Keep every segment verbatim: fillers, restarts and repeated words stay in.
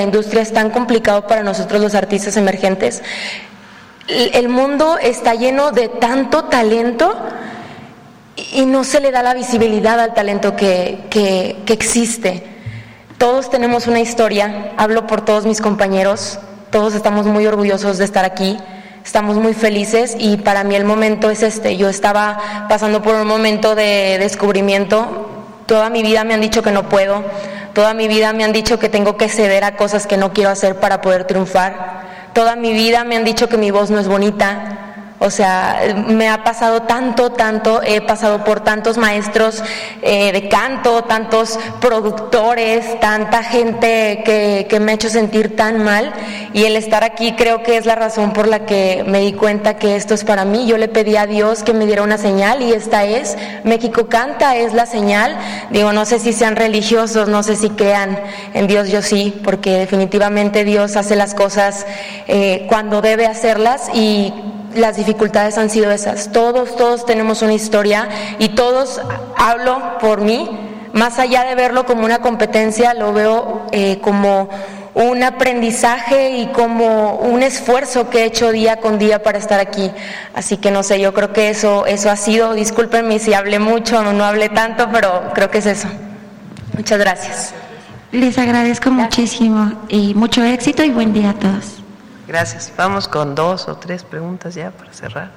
La industria es tan complicado para nosotros los artistas emergentes. El mundo está lleno de tanto talento y no se le da la visibilidad al talento que, que, que existe. Todos tenemos una historia, hablo por todos mis compañeros, todos estamos muy orgullosos de estar aquí, estamos muy felices y para mí el momento es este. Yo estaba pasando por un momento de descubrimiento, toda mi vida me han dicho que no puedo, toda mi vida me han dicho que tengo que ceder a cosas que no quiero hacer para poder triunfar. Toda mi vida me han dicho que mi voz no es bonita, o sea, me ha pasado tanto, tanto, he pasado por tantos maestros eh, de canto, tantos productores, tanta gente que, que me ha hecho sentir tan mal, y el estar aquí creo que es la razón por la que me di cuenta que esto es para mí. Yo le pedí a Dios que me diera una señal y esta es, México Canta es la señal. Digo, no sé si sean religiosos, no sé si crean en Dios, yo sí, porque definitivamente Dios hace las cosas eh, cuando debe hacerlas y las dificultades han sido esas. Todos, todos tenemos una historia y todos, hablo por mí, más allá de verlo como una competencia, lo veo eh, como un aprendizaje y como un esfuerzo que he hecho día con día para estar aquí. Así que no sé, yo creo que eso, eso ha sido, discúlpenme si hablé mucho o no hablé tanto, pero creo que es eso. Muchas gracias. Les agradezco gracias. Muchísimo y mucho éxito y buen día a todos. Gracias. Vamos con dos o tres preguntas ya para cerrar.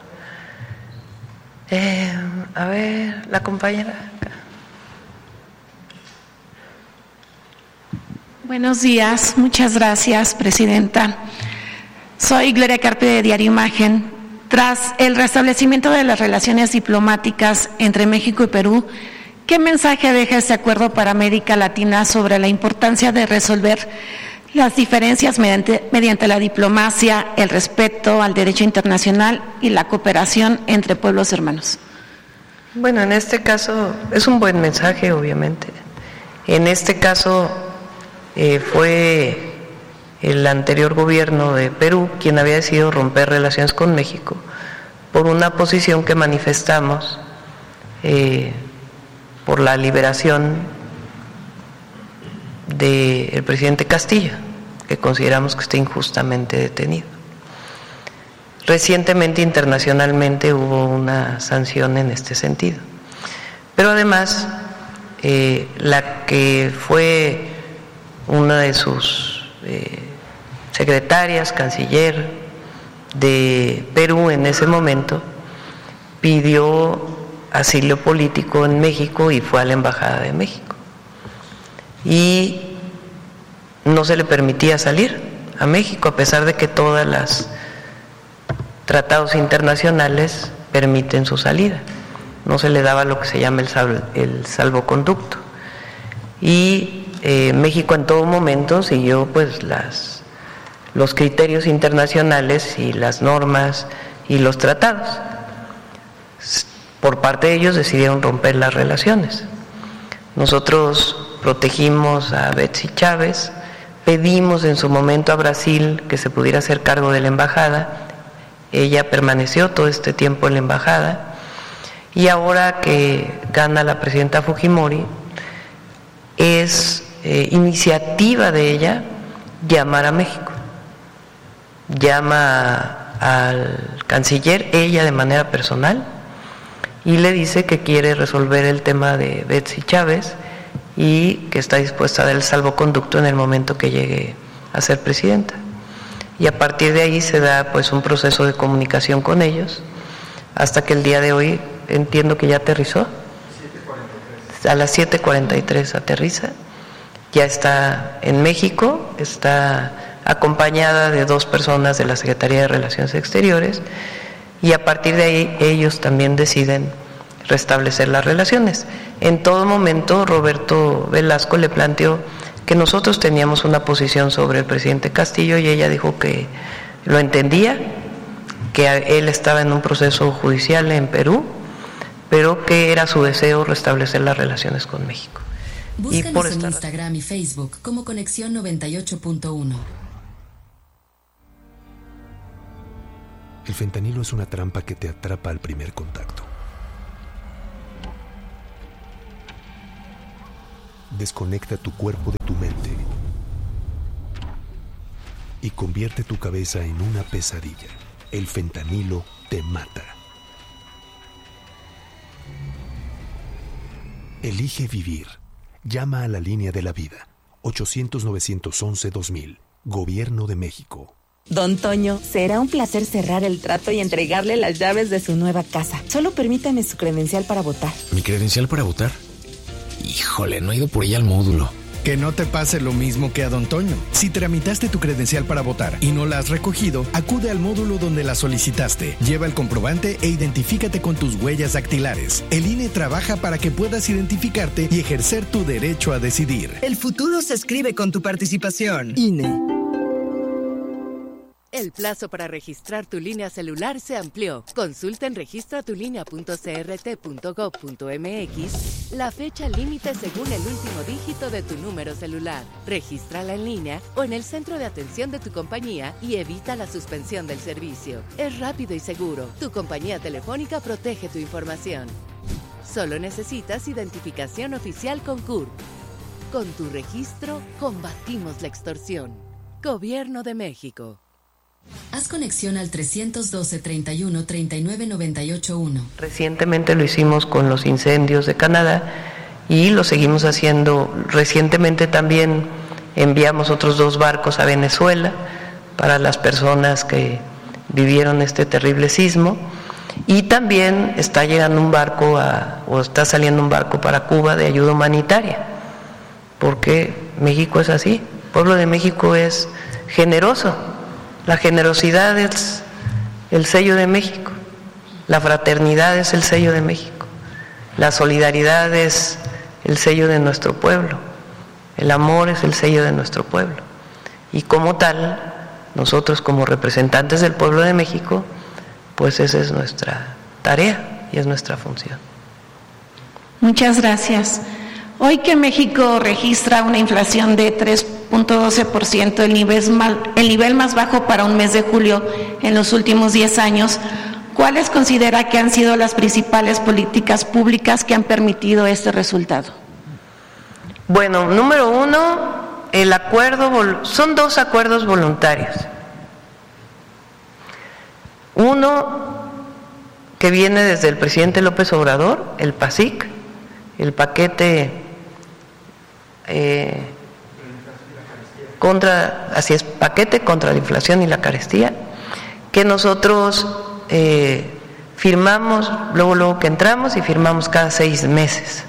Eh, a ver, la compañera acá. Buenos días, muchas gracias, presidenta. Soy Gloria Carpe de Diario Imagen. Tras el restablecimiento de las relaciones diplomáticas entre México y Perú, ¿qué mensaje deja este acuerdo para América Latina sobre la importancia de resolver las diferencias mediante, mediante la diplomacia, el respeto al derecho internacional y la cooperación entre pueblos hermanos? Bueno, en este caso es un buen mensaje, obviamente. En este caso eh, fue el anterior gobierno de Perú quien había decidido romper relaciones con México por una posición que manifestamos eh, por la liberación del presidente Castillo, que consideramos que está injustamente detenido. Recientemente, internacionalmente, hubo una sanción en este sentido. Pero además, eh, la que fue una de sus eh, secretarias, canciller de Perú en ese momento, pidió asilo político en México y fue a la Embajada de México. Y no se le permitía salir a México, a pesar de que todos los tratados internacionales permiten su salida. No se le daba lo que se llama el, salvo, el salvoconducto. Y eh, México en todo momento siguió pues las, los criterios internacionales y las normas y los tratados. Por parte de ellos decidieron romper las relaciones. Nosotros protegimos a Betsy Chávez, pedimos en su momento a Brasil que se pudiera hacer cargo de la embajada, ella permaneció todo este tiempo en la embajada, y ahora que gana la presidenta Fujimori, es eh, iniciativa de ella llamar a México, llama al canciller, ella de manera personal, y le dice que quiere resolver el tema de Betsy Chávez y que está dispuesta a dar el salvoconducto en el momento que llegue a ser presidenta. Y a partir de ahí se da pues un proceso de comunicación con ellos, hasta que el día de hoy entiendo que ya aterrizó. A las siete cuarenta y tres aterriza, ya está en México, está acompañada de dos personas de la Secretaría de Relaciones Exteriores, y a partir de ahí ellos también deciden restablecer las relaciones. En todo momento Roberto Velasco le planteó que nosotros teníamos una posición sobre el presidente Castillo y ella dijo que lo entendía, que él estaba en un proceso judicial en Perú, pero que era su deseo restablecer las relaciones con México. Búscanos y por en Instagram y Facebook como Conexión noventa y ocho punto uno. El fentanilo es una trampa que te atrapa al primer contacto. Desconecta tu cuerpo de tu mente y convierte tu cabeza en una pesadilla. El fentanilo te mata. Elige vivir. Llama a la línea de la vida. ochocientos, novecientos once, dos mil. Gobierno de México. Don Toño, será un placer cerrar el trato y entregarle las llaves de su nueva casa. Solo permítame su credencial para votar. ¿Mi credencial para votar? Híjole, no he ido por ella al módulo. Que no te pase lo mismo que a Don Toño. Si tramitaste tu credencial para votar y no la has recogido, acude al módulo donde la solicitaste. Lleva el comprobante e identifícate con tus huellas dactilares. El I N E trabaja para que puedas identificarte y ejercer tu derecho a decidir. El futuro se escribe con tu participación. I N E. El plazo para registrar tu línea celular se amplió. Consulta en registra tu línea punto c r t punto gov punto m x la fecha límite según el último dígito de tu número celular. Regístrala en línea o en el centro de atención de tu compañía y evita la suspensión del servicio. Es rápido y seguro. Tu compañía telefónica protege tu información. Solo necesitas identificación oficial con C U R P. Con tu registro, combatimos la extorsión. Gobierno de México. Haz conexión al trescientos doce, treinta y uno, treinta y nueve, noventa y ocho, uno. Recientemente lo hicimos con los incendios de Canadá y lo seguimos haciendo. Recientemente también enviamos otros dos barcos a Venezuela para las personas que vivieron este terrible sismo, y también está llegando un barco a, o está saliendo un barco para Cuba de ayuda humanitaria, porque México es así, el pueblo de México es generoso. La generosidad es el sello de México, la fraternidad es el sello de México, la solidaridad es el sello de nuestro pueblo, el amor es el sello de nuestro pueblo. Y como tal, nosotros como representantes del pueblo de México, pues esa es nuestra tarea y es nuestra función. Muchas gracias. Hoy que México registra una inflación de tres punto doce por ciento, el nivel, más, el nivel más bajo para un mes de julio en los últimos diez años, ¿cuáles considera que han sido las principales políticas públicas que han permitido este resultado? Bueno, número uno, el acuerdo, son dos acuerdos voluntarios. Uno que viene desde el presidente López Obrador, el PASIC, el paquete eh, contra, así es, paquete contra la inflación y la carestía, que nosotros eh, firmamos, luego, luego que entramos y firmamos cada seis meses.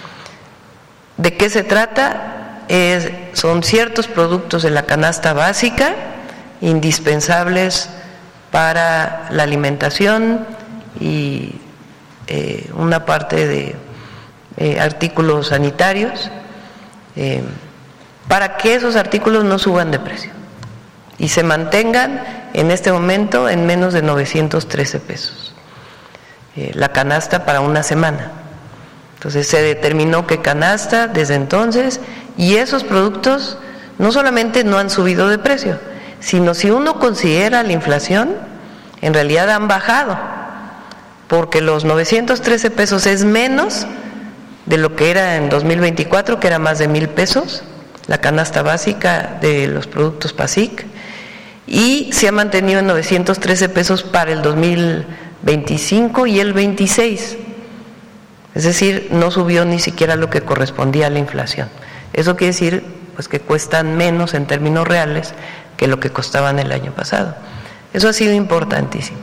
¿De qué se trata? Es, son ciertos productos de la canasta básica, indispensables para la alimentación y eh, una parte de eh, artículos sanitarios, eh, para que esos artículos no suban de precio y se mantengan en este momento en menos de novecientos trece pesos, eh, la canasta para una semana. Entonces se determinó que canasta desde entonces, y esos productos no solamente no han subido de precio, sino si uno considera la inflación, en realidad han bajado, porque los novecientos trece pesos es menos de lo que era en dos mil veinticuatro, que era más de mil pesos, la canasta básica de los productos PASIC, y se ha mantenido en novecientos trece pesos para el dos mil veinticinco y el veintiséis. Es decir, no subió ni siquiera lo que correspondía a la inflación. Eso quiere decir pues que cuestan menos en términos reales que lo que costaban el año pasado. Eso ha sido importantísimo.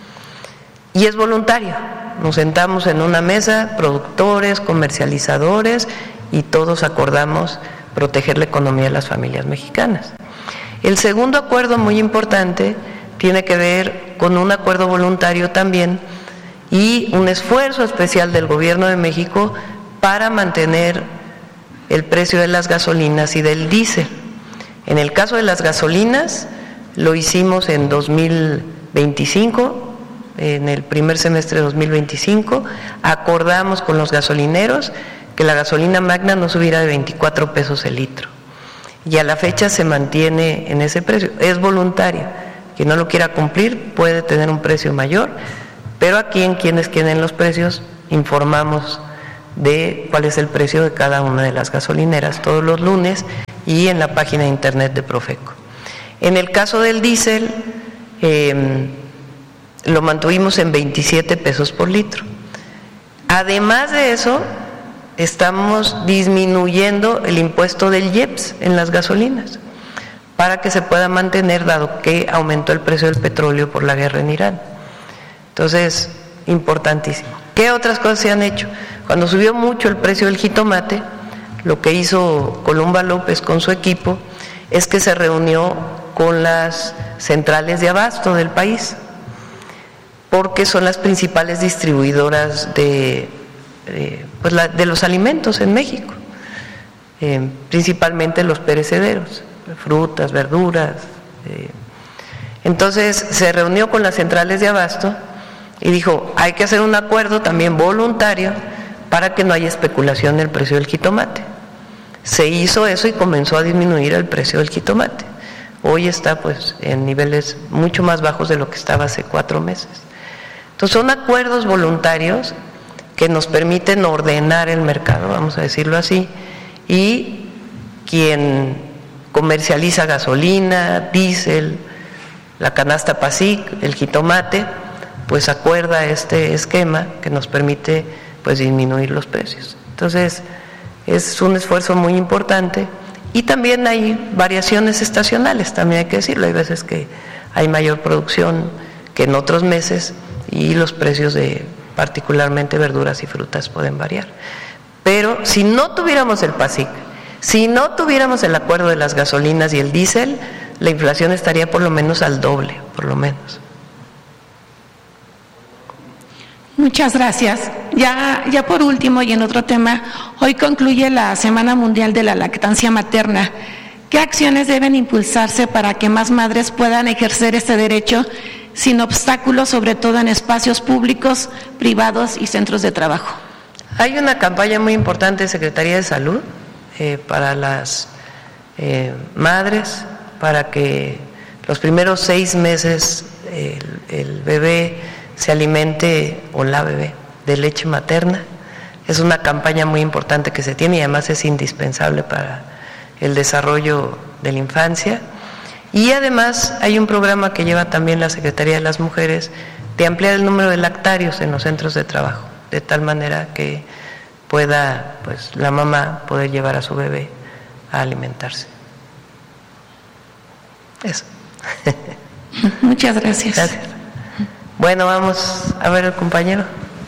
Y es voluntario. Nos sentamos en una mesa, productores, comercializadores, y todos acordamos proteger la economía de las familias mexicanas. El segundo acuerdo muy importante tiene que ver con un acuerdo voluntario también y un esfuerzo especial del Gobierno de México para mantener el precio de las gasolinas y del diésel. En el caso de las gasolinas, lo hicimos en dos mil veinticinco, en el primer semestre de dos mil veinticinco, acordamos con los gasolineros que la gasolina magna no subiera de veinticuatro pesos el litro. Y a la fecha se mantiene en ese precio. Es voluntario. Quien no lo quiera cumplir puede tener un precio mayor, pero aquí en quienes quieren los precios informamos de cuál es el precio de cada una de las gasolineras todos los lunes y en la página de internet de Profeco. En el caso del diésel, eh, lo mantuvimos en veintisiete pesos por litro. Además de eso, estamos disminuyendo el impuesto del I E P S en las gasolinas para que se pueda mantener, dado que aumentó el precio del petróleo por la guerra en Irán. Entonces, importantísimo. ¿Qué otras cosas se han hecho? Cuando subió mucho el precio del jitomate, lo que hizo Columba López con su equipo es que se reunió con las centrales de abasto del país, porque son las principales distribuidoras de, eh, pues la, de los alimentos en México, eh, principalmente los perecederos, frutas, verduras. Eh. Entonces se reunió con las centrales de abasto y dijo, hay que hacer un acuerdo también voluntario para que no haya especulación en el precio del jitomate. Se hizo eso y comenzó a disminuir el precio del jitomate. Hoy está pues en niveles mucho más bajos de lo que estaba hace cuatro meses. Entonces son acuerdos voluntarios que nos permiten ordenar el mercado, vamos a decirlo así, y quien comercializa gasolina, diésel, la canasta PASIC, el jitomate, pues acuerda este esquema que nos permite pues disminuir los precios. Entonces es un esfuerzo muy importante y también hay variaciones estacionales, también hay que decirlo, hay veces que hay mayor producción que en otros meses y los precios de particularmente verduras y frutas pueden variar. Pero si no tuviéramos el PASIC, si no tuviéramos el acuerdo de las gasolinas y el diésel, la inflación estaría por lo menos al doble, por lo menos. Muchas gracias. Ya, ya por último y en otro tema, hoy concluye la Semana Mundial de la Lactancia Materna. ¿Qué acciones deben impulsarse para que más madres puedan ejercer este derecho sin obstáculos, sobre todo en espacios públicos, privados y centros de trabajo? Hay una campaña muy importante de Secretaría de Salud eh, para las eh, madres, para que los primeros seis meses eh, el, el bebé se alimente, o la bebé, de leche materna. Es una campaña muy importante que se tiene y además es indispensable para el desarrollo de la infancia. Y además hay un programa que lleva también la Secretaría de las Mujeres de ampliar el número de lactarios en los centros de trabajo, de tal manera que pueda pues la mamá poder llevar a su bebé a alimentarse. Eso. Muchas gracias. Gracias. Bueno, vamos a ver el compañero.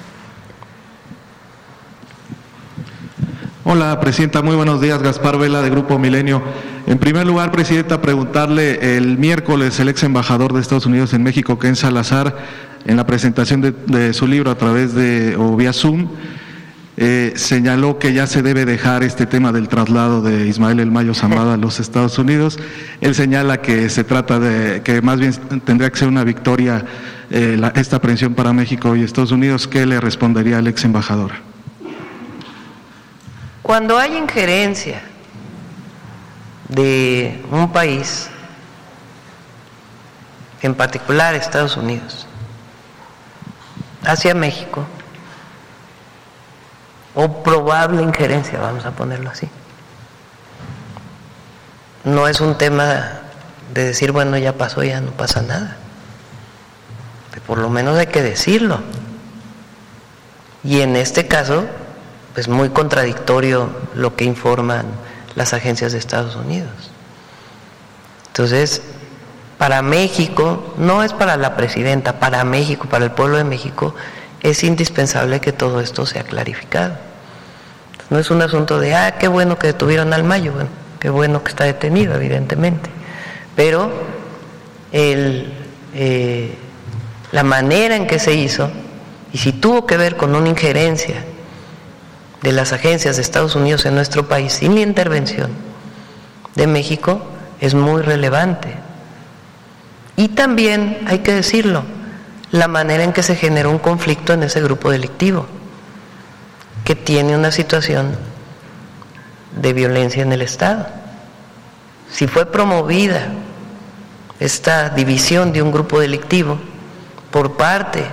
Hola, Presidenta, muy buenos días. Gaspar Vela, de Grupo Milenio. En primer lugar, Presidenta, preguntarle, el miércoles el ex embajador de Estados Unidos en México, Ken Salazar, en la presentación de, de su libro a través de, o vía Zoom, eh, señaló que ya se debe dejar este tema del traslado de Ismael El Mayo Zambada a los Estados Unidos. Él señala que se trata de, que más bien tendría que ser una victoria eh, la, esta aprehensión para México y Estados Unidos. ¿Qué le respondería al ex embajador? Cuando hay injerencia de un país, en particular Estados Unidos, hacia México, o probable injerencia, vamos a ponerlo así, no es un tema de decir, bueno, ya pasó, ya no pasa nada. Por lo menos hay que decirlo. Y en este caso, pues muy contradictorio lo que informan las agencias de Estados Unidos. Entonces, para México, no es para la presidenta, para México, para el pueblo de México, es indispensable que todo esto sea clarificado. No es un asunto de, ah, qué bueno que detuvieron al Mayo, bueno, qué bueno que está detenido, evidentemente, pero el, eh, la manera en que se hizo, y si tuvo que ver con una injerencia de las agencias de Estados Unidos en nuestro país sin la intervención de México, es muy relevante. Y también, hay que decirlo, la manera en que se generó un conflicto en ese grupo delictivo, que tiene una situación de violencia en el Estado. Si fue promovida esta división de un grupo delictivo por parte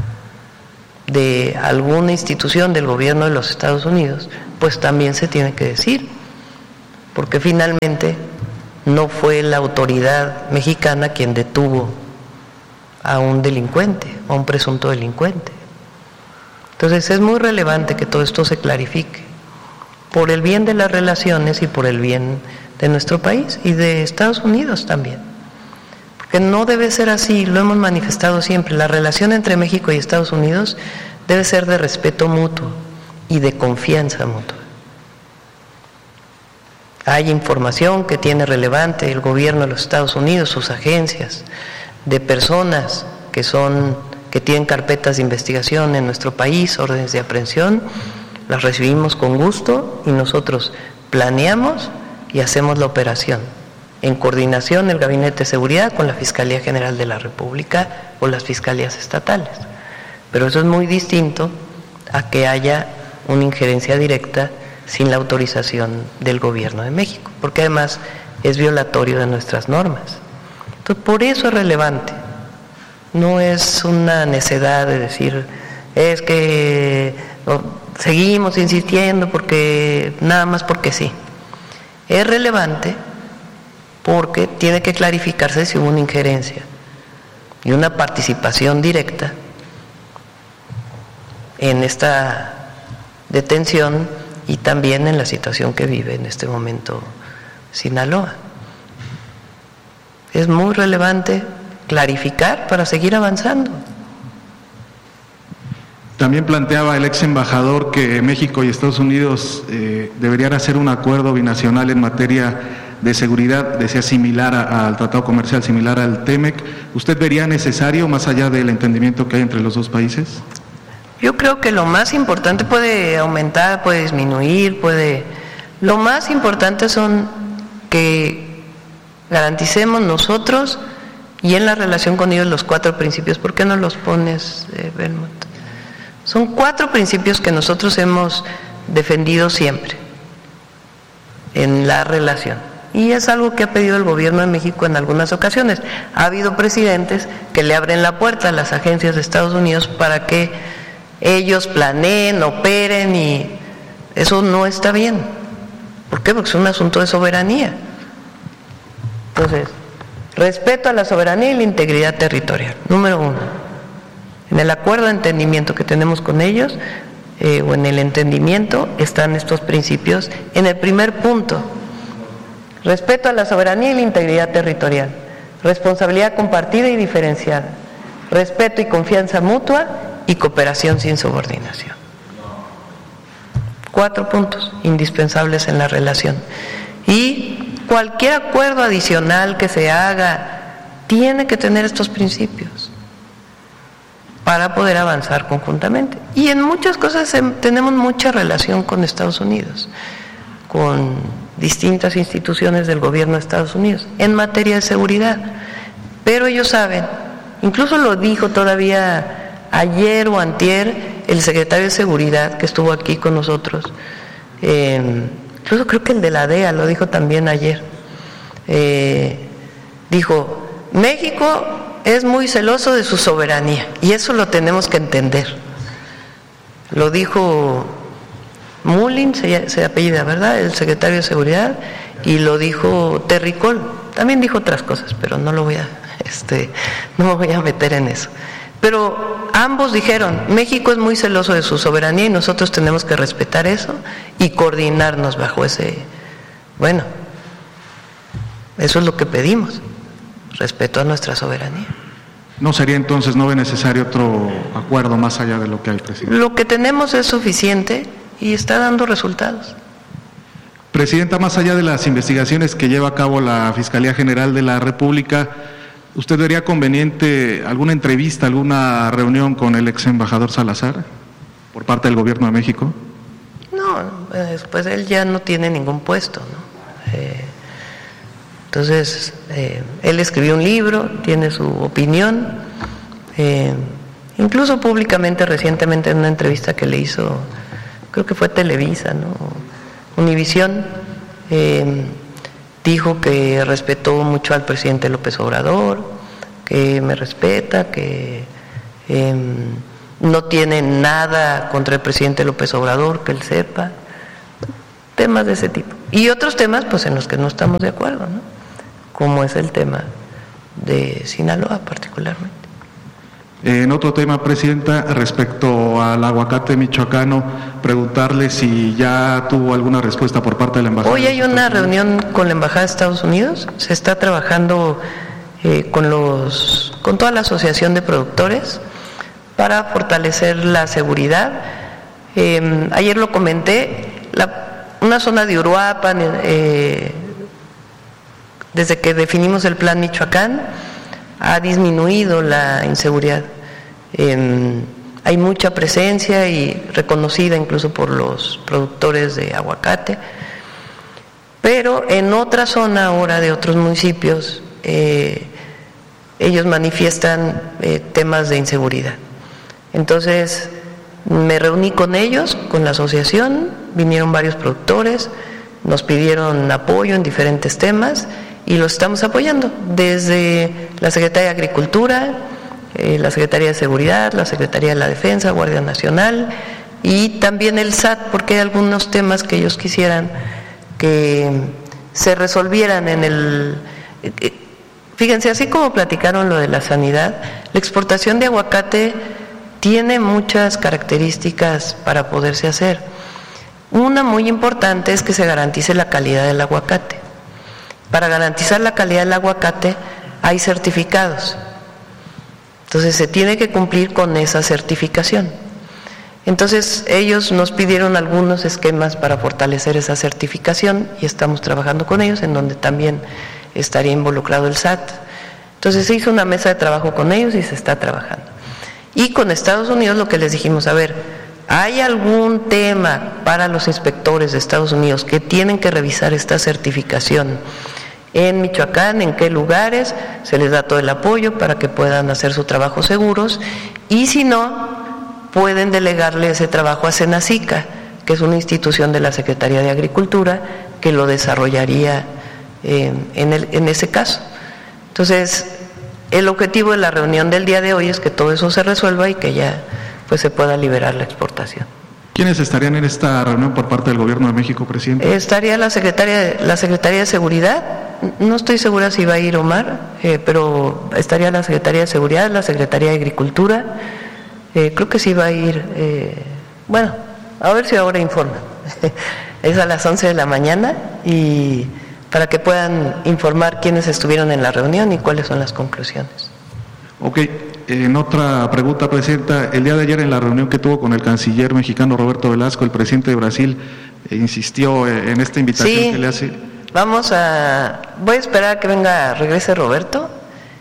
de alguna institución del gobierno de los Estados Unidos, pues también se tiene que decir, porque finalmente no fue la autoridad mexicana quien detuvo a un delincuente, a un presunto delincuente. Entonces es muy relevante que todo esto se clarifique, por el bien de las relaciones y por el bien de nuestro país y de Estados Unidos también. Porque no debe ser así, lo hemos manifestado siempre, la relación entre México y Estados Unidos debe ser de respeto mutuo y de confianza mutua. Hay información que tiene relevante el gobierno de los Estados Unidos, sus agencias, de personas que son, que tienen carpetas de investigación en nuestro país, órdenes de aprehensión, las recibimos con gusto y nosotros planeamos y hacemos la operación en coordinación el Gabinete de Seguridad con la Fiscalía General de la República o las fiscalías estatales. Pero eso es muy distinto a que haya una injerencia directa sin la autorización del Gobierno de México, porque además es violatorio de nuestras normas. Entonces, por eso es relevante. No es una necedad de decir, es que no, seguimos insistiendo porque nada más porque sí. Es relevante porque tiene que clarificarse si hubo una injerencia y una participación directa en esta detención y también en la situación que vive en este momento Sinaloa. Es muy relevante clarificar para seguir avanzando. También planteaba el ex embajador que México y Estados Unidos eh, deberían hacer un acuerdo binacional en materia de seguridad, decía similar a, al tratado comercial, similar al TEMEC. ¿Usted vería necesario, más allá del entendimiento que hay entre los dos países? Yo creo que lo más importante puede aumentar, puede disminuir, puede... Lo más importante son que garanticemos nosotros y en la relación con ellos los cuatro principios. ¿Por qué no los pones, eh, Belmont? Son cuatro principios que nosotros hemos defendido siempre en la relación. Y es algo que ha pedido el Gobierno de México en algunas ocasiones. Ha habido presidentes que le abren la puerta a las agencias de Estados Unidos para que ellos planeen, operen, y eso no está bien. ¿Por qué? Porque es un asunto de soberanía. Entonces, respeto a la soberanía y la integridad territorial, número uno. En el acuerdo de entendimiento que tenemos con ellos, eh, o en el entendimiento, están estos principios. En el primer punto, respeto a la soberanía y la integridad territorial, responsabilidad compartida y diferenciada, respeto y confianza mutua y cooperación sin subordinación. Cuatro puntos indispensables en la relación. Y cualquier acuerdo adicional que se haga tiene que tener estos principios para poder avanzar conjuntamente. Y en muchas cosas tenemos mucha relación con Estados Unidos, con distintas instituciones del gobierno de Estados Unidos, en materia de seguridad. Pero ellos saben, incluso lo dijo todavía ayer o antier el secretario de Seguridad que estuvo aquí con nosotros, eh, incluso creo que el de la D E A lo dijo también ayer, eh, dijo, México es muy celoso de su soberanía y eso lo tenemos que entender. Lo dijo Mullin, se, se apellida, ¿verdad?, el secretario de Seguridad, y lo dijo Terricol, también dijo otras cosas, pero no lo voy a, este, no me voy a meter en eso. Pero ambos dijeron, México es muy celoso de su soberanía y nosotros tenemos que respetar eso y coordinarnos bajo ese... Bueno, eso es lo que pedimos, respeto a nuestra soberanía. ¿No sería entonces, no ve necesario otro acuerdo más allá de lo que hay, presidente? Lo que tenemos es suficiente y está dando resultados. Presidenta, más allá de las investigaciones que lleva a cabo la Fiscalía General de la República, ¿usted vería conveniente alguna entrevista, alguna reunión con el ex embajador Salazar por parte del Gobierno de México? No, pues él ya no tiene ningún puesto, ¿no? Eh, entonces, eh, él escribió un libro, tiene su opinión, eh, incluso públicamente recientemente en una entrevista que le hizo, creo que fue Televisa, ¿no?, Univisión, eh, dijo que respetó mucho al presidente López Obrador, que me respeta, que eh, no tiene nada contra el presidente López Obrador, que él sepa, temas de ese tipo. Y otros temas, pues, en los que no estamos de acuerdo, ¿no? como es el tema de Sinaloa particularmente. En otro tema, Presidenta, respecto al aguacate michoacano, preguntarle si ya tuvo alguna respuesta por parte de la Embajada. Hoy hay una reunión con la Embajada de Estados Unidos, se está trabajando eh, con, los, con toda la asociación de productores para fortalecer la seguridad. Eh, ayer lo comenté, la, una zona de Uruapan, eh, desde que definimos el plan Michoacán, ha disminuido la inseguridad. Eh, hay mucha presencia y reconocida incluso por los productores de aguacate, pero en otra zona ahora de otros municipios eh, ellos manifiestan eh, temas de inseguridad. Entonces me reuní con ellos, con la asociación, vinieron varios productores, nos pidieron apoyo en diferentes temas y los estamos apoyando desde la Secretaría de Agricultura, eh, la Secretaría de Seguridad, la Secretaría de la Defensa, Guardia Nacional y también el S A T, porque hay algunos temas que ellos quisieran que se resolvieran en el... Eh, fíjense, así como platicaron lo de la sanidad, la exportación de aguacate tiene muchas características para poderse hacer. Una muy importante es que se garantice la calidad del aguacate. Para garantizar la calidad del aguacate hay certificados. Entonces se tiene que cumplir con esa certificación. Entonces ellos nos pidieron algunos esquemas para fortalecer esa certificación y estamos trabajando con ellos, en donde también estaría involucrado el S A T. Entonces se hizo una mesa de trabajo con ellos y se está trabajando. Y con Estados Unidos lo que les dijimos, a ver, ¿hay algún tema para los inspectores de Estados Unidos que tienen que revisar esta certificación en Michoacán? ¿En qué lugares? Se les da todo el apoyo para que puedan hacer su trabajo seguros y si no, pueden delegarle ese trabajo a Senacica, que es una institución de la Secretaría de Agricultura que lo desarrollaría eh, en, el, en ese caso. Entonces, el objetivo de la reunión del día de hoy es que todo eso se resuelva y que ya pues se pueda liberar la exportación. ¿Quiénes estarían en esta reunión por parte del Gobierno de México, Presidente? Estaría la Secretaría, la Secretaría de Seguridad, no estoy segura si va a ir Omar, eh, pero estaría la Secretaría de Seguridad, la Secretaría de Agricultura, eh, creo que sí va a ir, eh, bueno, a ver si ahora informan, es a las once de la mañana y para que puedan informar quiénes estuvieron en la reunión y cuáles son las conclusiones. Ok, en otra pregunta, Presidenta, el día de ayer en la reunión que tuvo con el canciller mexicano Roberto Velasco, el presidente de Brasil eh, insistió en esta invitación sí, que le hace. Vamos a, voy a esperar a que venga, regrese Roberto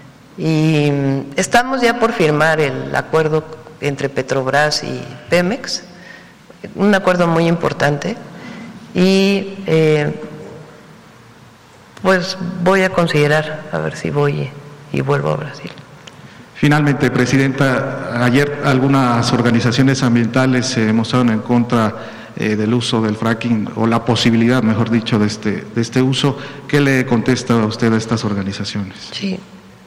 y estamos ya por firmar el acuerdo entre Petrobras y Pemex, un acuerdo muy importante y eh, pues voy a considerar a ver si voy y vuelvo a Brasil. Finalmente, Presidenta, ayer algunas organizaciones ambientales se mostraron en contra eh, del uso del fracking, o la posibilidad, mejor dicho, de este, de este uso. ¿Qué le contesta a usted a estas organizaciones? Sí.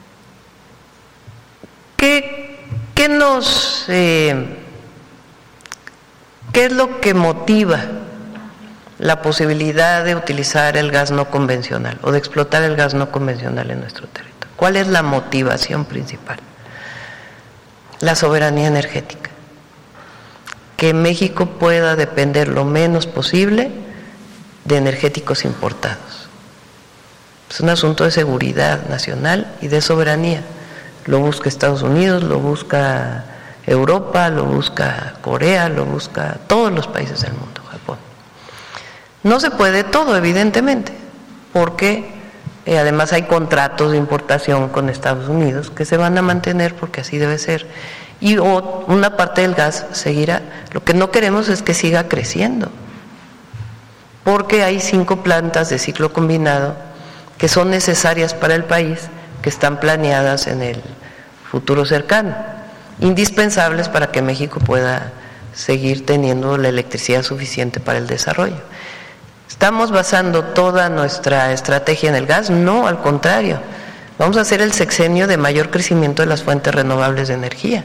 ¿Qué, qué nos... Eh, qué es lo que motiva la posibilidad de utilizar el gas no convencional o de explotar el gas no convencional en nuestro territorio? ¿Cuál es la motivación principal? La soberanía energética. Que México pueda depender lo menos posible de energéticos importados. Es un asunto de seguridad nacional y de soberanía. Lo busca Estados Unidos, lo busca Europa, lo busca Corea, lo busca todos los países del mundo, Japón. No se puede todo, evidentemente, porque eh, además hay contratos de importación con Estados Unidos que se van a mantener porque así debe ser. Y o, una parte del gas seguirá. Lo que no queremos es que siga creciendo, porque hay cinco plantas de ciclo combinado que son necesarias para el país, que están planeadas en el futuro cercano, indispensables para que México pueda seguir teniendo la electricidad suficiente para el desarrollo. ¿Estamos basando toda nuestra estrategia en el gas? No, al contrario. Vamos a hacer el sexenio de mayor crecimiento de las fuentes renovables de energía.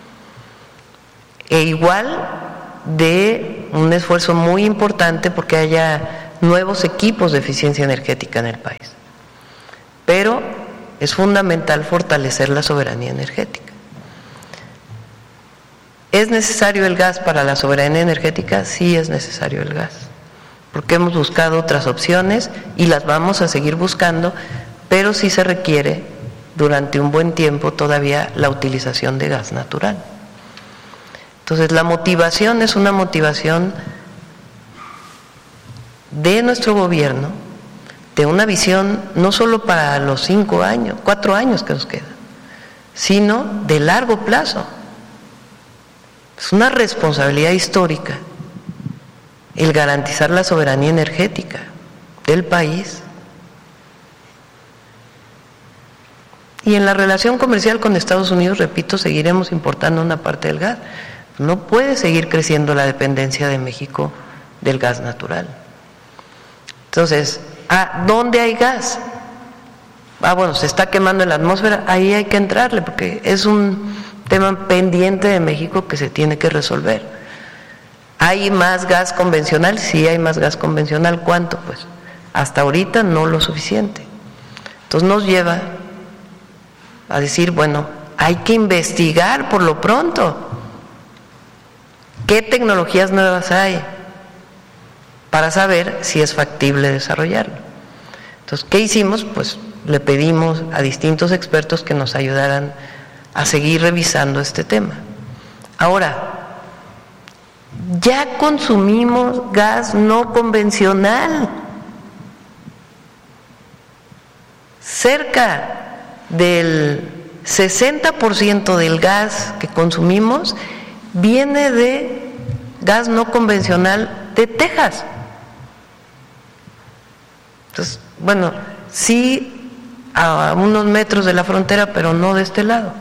E igual de un esfuerzo muy importante porque haya nuevos equipos de eficiencia energética en el país. pero es fundamental fortalecer la soberanía energética. ¿Es necesario el gas para la soberanía energética? Sí es necesario el gas, porque hemos buscado otras opciones y las vamos a seguir buscando, pero sí se requiere durante un buen tiempo todavía la utilización de gas natural. Entonces la motivación es una motivación de nuestro gobierno, de una visión no solo para los cinco años, cuatro años que nos quedan, sino de largo plazo. Es una responsabilidad histórica el garantizar la soberanía energética del país. Y en la relación comercial con Estados Unidos, repito, seguiremos importando una parte del gas. No puede seguir creciendo la dependencia de México del gas natural. Entonces, ¿a dónde hay gas? Ah, bueno, se está quemando en la atmósfera, ahí hay que entrarle, porque es un tema pendiente de México que se tiene que resolver. ¿Hay más gas convencional? Sí, hay más gas convencional. ¿Cuánto? Pues hasta ahorita no lo suficiente. Entonces nos lleva a decir, bueno, hay que investigar por lo pronto qué tecnologías nuevas hay para saber si es factible desarrollarlo. Entonces, ¿qué hicimos? Pues le pedimos a distintos expertos que nos ayudaran a seguir revisando este tema. Ahora, ya consumimos gas no convencional. Cerca del sesenta por ciento del gas que consumimos viene de gas no convencional de Texas. Entonces, bueno, sí a unos metros de la frontera, pero no de este lado.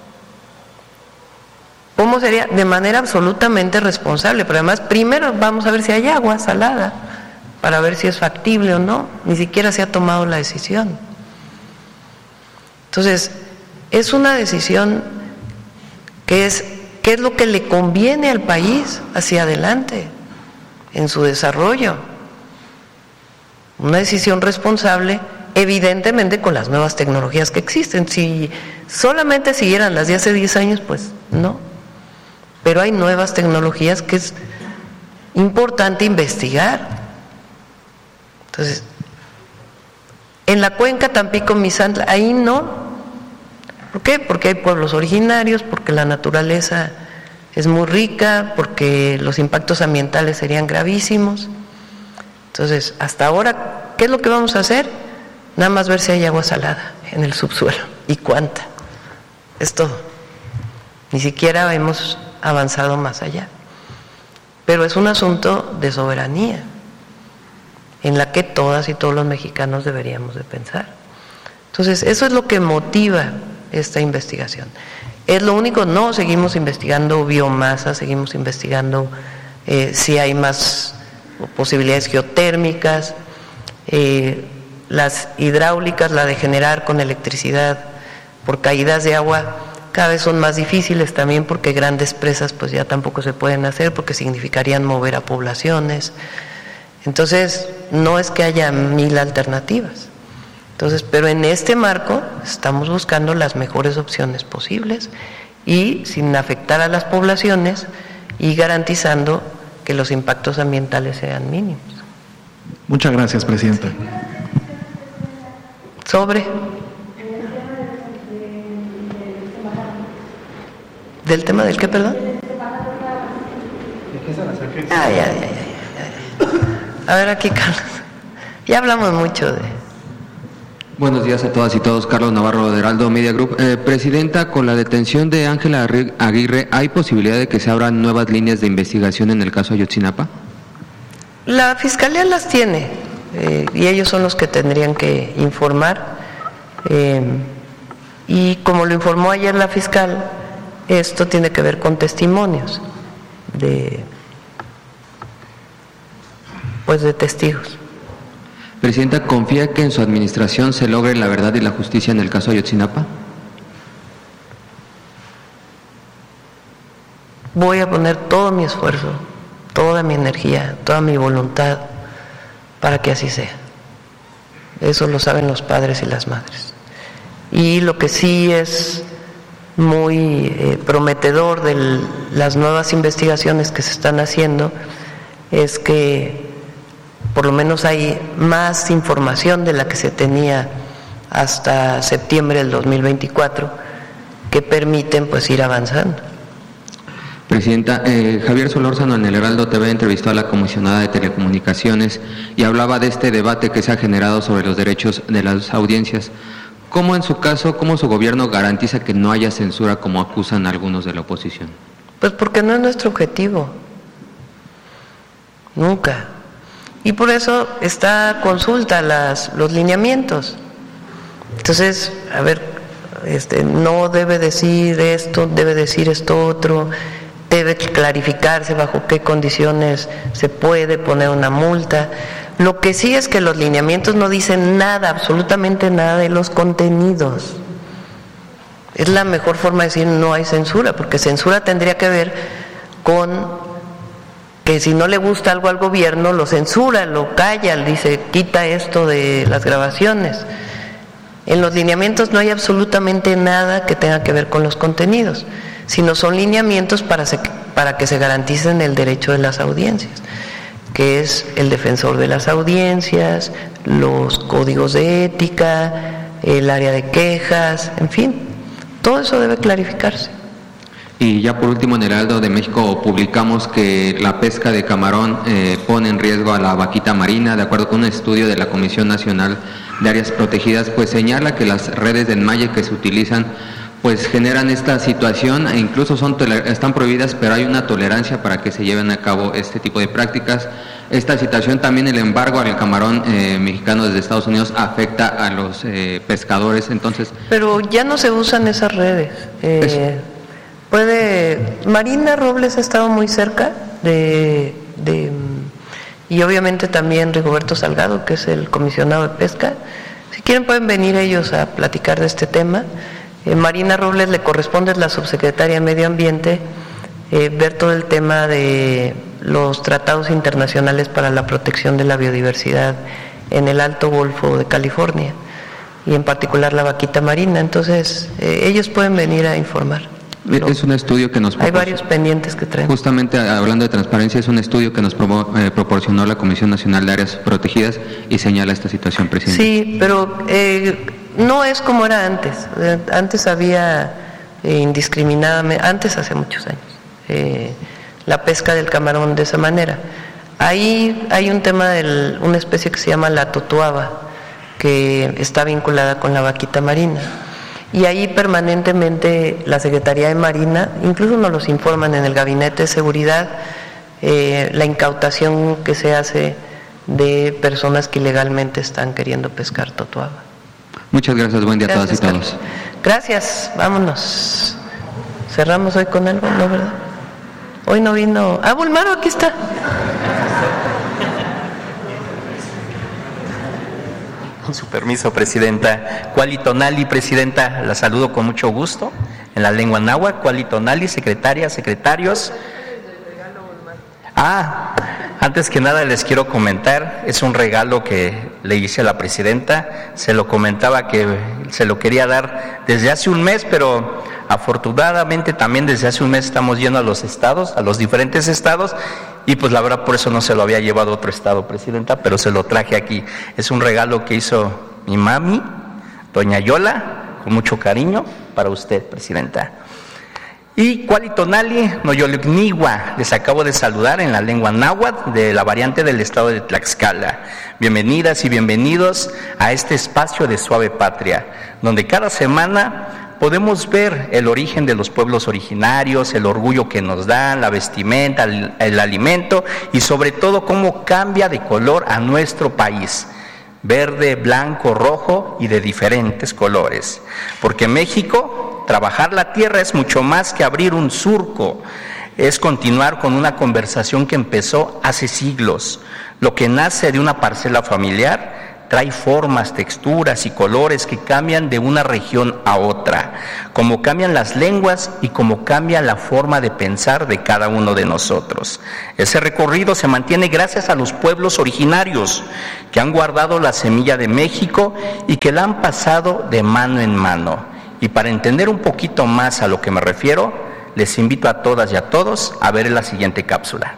¿Cómo sería? De manera absolutamente responsable, pero además primero vamos a ver si hay agua salada, para ver si es factible o no. Ni siquiera se ha tomado la decisión. Entonces, es una decisión que es, ¿qué es lo que le conviene al país hacia adelante, en su desarrollo? Una decisión responsable, evidentemente con las nuevas tecnologías que existen. Si solamente siguieran las de hace diez años, pues no. Pero hay nuevas tecnologías que es importante investigar. Entonces, en la cuenca Tampico-Misantla, ahí no. ¿Por qué? Porque hay pueblos originarios, porque la naturaleza es muy rica, porque los impactos ambientales serían gravísimos. Entonces, hasta ahora, ¿qué es lo que vamos a hacer? Nada más ver si hay agua salada en el subsuelo y cuánta. Es todo. Ni siquiera hemos avanzado más allá. Pero es un asunto de soberanía en la que todas y todos los mexicanos deberíamos de pensar. Entonces, eso es lo que motiva esta investigación. ¿Es lo único? No, seguimos investigando biomasa, seguimos investigando eh, si hay más posibilidades geotérmicas, eh, las hidráulicas, la de generar con electricidad por caídas de agua, cada vez son más difíciles también porque grandes presas pues ya tampoco se pueden hacer porque significarían mover a poblaciones. Entonces, no es que haya mil alternativas. Entonces, pero en este marco estamos buscando las mejores opciones posibles y sin afectar a las poblaciones y garantizando que los impactos ambientales sean mínimos. Muchas gracias, Presidenta. Sobre. ¿Del tema del qué, perdón? Ah, ya, ya, ya, ya, ya. A ver aquí, Carlos. Ya hablamos mucho de... Buenos días a todas y todos. Carlos Navarro de Heraldo Media Group. Eh, Presidenta, con la detención de Ángela Aguirre, ¿hay posibilidad de que se abran nuevas líneas de investigación en el caso Ayotzinapa? La Fiscalía las tiene eh, y ellos son los que tendrían que informar. Eh, y como lo informó ayer la fiscal, esto tiene que ver con testimonios de, pues de testigos. Presidenta, ¿confía que en su administración se logre la verdad y la justicia en el caso Ayotzinapa? Voy a poner todo mi esfuerzo, toda mi energía, toda mi voluntad para que así sea. eso lo saben los padres y las madres. Y lo que sí es muy eh, prometedor de las nuevas investigaciones que se están haciendo es que por lo menos hay más información de la que se tenía hasta septiembre del dos mil veinticuatro que permiten pues ir avanzando. Presidenta, eh, Javier Solórzano en el Heraldo T V entrevistó a la comisionada de Telecomunicaciones y hablaba de este debate que se ha generado sobre los derechos de las audiencias. ¿Cómo en su caso, cómo su gobierno garantiza que no haya censura como acusan algunos de la oposición? Pues porque no es nuestro objetivo, nunca. Y por eso está consulta las, los lineamientos. Entonces, a ver, este, no debe decir esto, debe decir esto otro, debe clarificarse bajo qué condiciones se puede poner una multa. Lo que sí es que los lineamientos no dicen nada, absolutamente nada de los contenidos. Es la mejor forma de decir no hay censura, porque censura tendría que ver con que si no le gusta algo al gobierno, lo censura, lo calla, dice quita esto de las grabaciones. En los lineamientos no hay absolutamente nada que tenga que ver con los contenidos, sino son lineamientos para, se, para que se garanticen el derecho de las audiencias, que es el defensor de las audiencias, los códigos de ética, el área de quejas, en fin, todo eso debe clarificarse. Y ya por último, en el Heraldo de México publicamos que la pesca de camarón eh, pone en riesgo a la vaquita marina. De acuerdo con un estudio de la Comisión Nacional de Áreas Protegidas, pues señala que las redes de enmalle que se utilizan pues generan esta situación e incluso son están prohibidas, pero hay una tolerancia para que se lleven a cabo este tipo de prácticas. Esta situación, también el embargo al camarón eh, mexicano desde Estados Unidos afecta a los eh, pescadores, entonces... Pero ya no se usan esas redes. Eh, puede... Marina Robles ha estado muy cerca de, de... y obviamente también Rigoberto Salgado, que es el comisionado de pesca. Si quieren pueden venir ellos a platicar de este tema. Eh, Marina Robles le corresponde, es la subsecretaria de Medio Ambiente, eh, ver todo el tema de los tratados internacionales para la protección de la biodiversidad en el Alto Golfo de California y en particular la vaquita marina. Entonces eh, ellos pueden venir a informar. Pero es un estudio que nos hay varios pendientes que traen. Justamente hablando de transparencia, es un estudio que nos pro, eh, proporcionó la Comisión Nacional de Áreas Protegidas y señala esta situación, presidente. Sí, pero eh, no es como era antes. Antes había eh, indiscriminadamente, antes hace muchos años, eh, la pesca del camarón de esa manera. Ahí hay un tema de una especie que se llama la totuaba, que está vinculada con la vaquita marina. Y ahí permanentemente la Secretaría de Marina, incluso nos los informan en el Gabinete de Seguridad, eh, la incautación que se hace de personas que ilegalmente están queriendo pescar totuaba. Muchas gracias, buen día a todas y todos. Carlos. Gracias, vámonos. Cerramos hoy con algo, ¿no, verdad? Hoy no vino... Ah, Bulmaro, aquí está. Con su permiso, Presidenta. Cualitonali, Presidenta, la saludo con mucho gusto en la lengua náhuatl. Cualitonali, secretaria, secretarios. Ah, antes que nada les quiero comentar, es un regalo que le hice a la Presidenta. Se lo comentaba que se lo quería dar desde hace un mes, pero afortunadamente también desde hace un mes estamos yendo a los estados, a los diferentes estados, y pues la verdad por eso no se lo había llevado a otro estado, Presidenta, pero se lo traje aquí. Es un regalo que hizo mi mami, doña Yola, con mucho cariño para usted, Presidenta. Y Cualitonali, Noyolicnigua, les acabo de saludar en la lengua náhuatl de la variante del estado de Tlaxcala. Bienvenidas y bienvenidos a este espacio de Suave Patria, donde cada semana podemos ver el origen de los pueblos originarios, el orgullo que nos dan, la vestimenta, el, el alimento y sobre todo cómo cambia de color a nuestro país. Verde, blanco, rojo y de diferentes colores. Porque en México, trabajar la tierra es mucho más que abrir un surco. Es continuar con una conversación que empezó hace siglos. Lo que nace de una parcela familiar trae formas, texturas y colores que cambian de una región a otra, como cambian las lenguas y como cambia la forma de pensar de cada uno de nosotros. Ese recorrido se mantiene gracias a los pueblos originarios que han guardado la semilla de México y que la han pasado de mano en mano. Y para entender un poquito más a lo que me refiero, les invito a todas y a todos a ver la siguiente cápsula.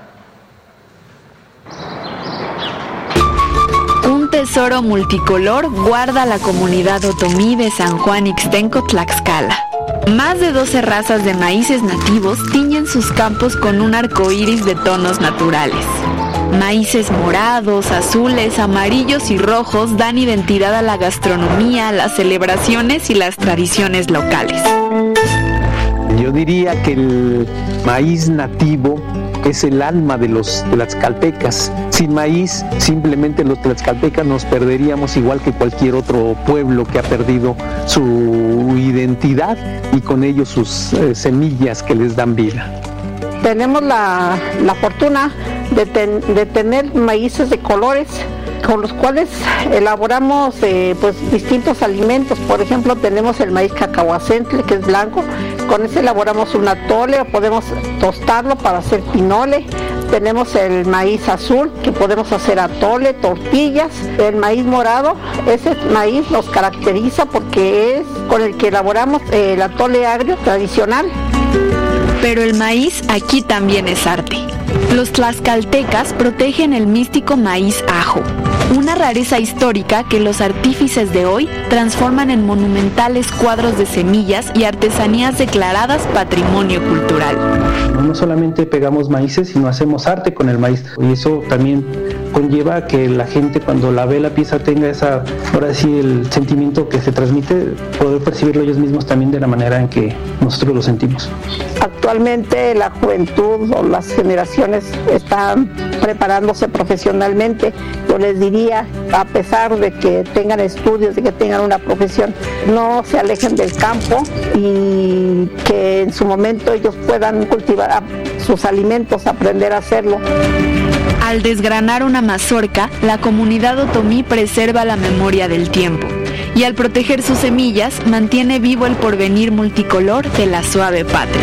Un tesoro multicolor guarda la comunidad otomí de San Juan Ixtenco, Tlaxcala. Más de doce razas de maíces nativos tiñen sus campos con un arco iris de tonos naturales. Maíces morados, azules, amarillos y rojos dan identidad a la gastronomía, las celebraciones y las tradiciones locales. Yo diría que el maíz nativo es el alma de los tlaxcaltecas. Sin maíz, simplemente los tlaxcaltecas nos perderíamos igual que cualquier otro pueblo que ha perdido su identidad y con ello sus eh, semillas que les dan vida. Tenemos la, la fortuna de, ten, de tener maíces de colores con los cuales elaboramos eh, pues distintos alimentos. Por ejemplo, tenemos el maíz cacahuacentle, que es blanco, con ese elaboramos un atole o podemos tostarlo para hacer pinole. Tenemos el maíz azul, que podemos hacer atole, tortillas. El maíz morado, ese maíz nos caracteriza porque es con el que elaboramos eh, el atole agrio tradicional. Pero el maíz aquí también es arte. Los tlaxcaltecas protegen el místico maíz ajo, una rareza histórica que los artífices de hoy transforman en monumentales cuadros de semillas y artesanías declaradas patrimonio cultural. No solamente pegamos maíces, sino hacemos arte con el maíz. Y eso también conlleva que la gente, cuando la ve la pieza, tenga esa, ahora sí, el sentimiento que se transmite, poder percibirlo ellos mismos también de la manera en que nosotros lo sentimos. Actualmente la juventud o las generaciones están preparándose profesionalmente. Yo les diría, a pesar de que tengan estudios, de que tengan una profesión, no se alejen del campo y que en su momento ellos puedan cultivar sus alimentos, aprender a hacerlo. Al desgranar una mazorca, la comunidad otomí preserva la memoria del tiempo y al proteger sus semillas mantiene vivo el porvenir multicolor de la suave patria.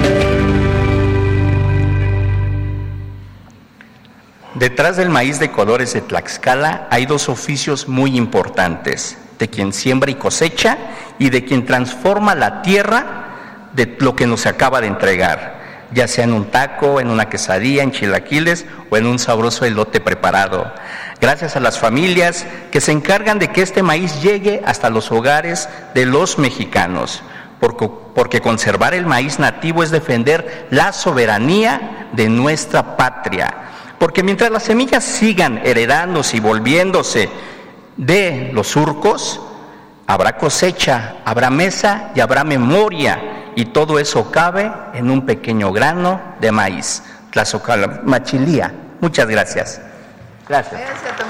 Detrás del maíz de colores de Tlaxcala hay dos oficios muy importantes, de quien siembra y cosecha y de quien transforma la tierra de lo que nos acaba de entregar, ya sea en un taco, en una quesadilla, en chilaquiles o en un sabroso elote preparado. Gracias a las familias que se encargan de que este maíz llegue hasta los hogares de los mexicanos, porque, porque conservar el maíz nativo es defender la soberanía de nuestra patria. Porque mientras las semillas sigan heredándose y volviéndose de los surcos, habrá cosecha, habrá mesa y habrá memoria, y todo eso cabe en un pequeño grano de maíz. Tlaxcalmachilía. Muchas gracias. Gracias.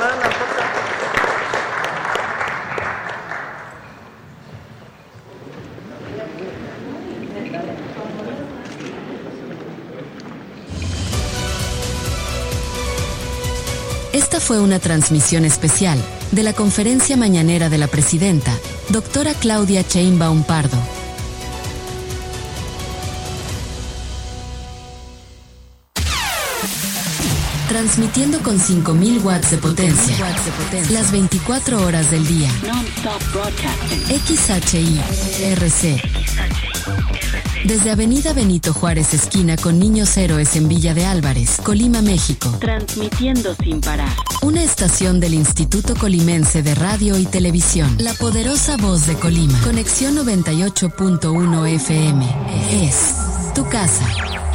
Esta fue una transmisión especial de la conferencia mañanera de la presidenta, doctora Claudia Sheinbaum Pardo. Transmitiendo con cinco mil watts de potencia, las veinticuatro horas del día. X H I R C. Desde Avenida Benito Juárez, esquina con Niños Héroes en Villa de Álvarez, Colima, México. Transmitiendo sin parar. Una estación del Instituto Colimense de Radio y Televisión. La poderosa voz de Colima. Conexión noventa y ocho punto uno F M. Es tu casa.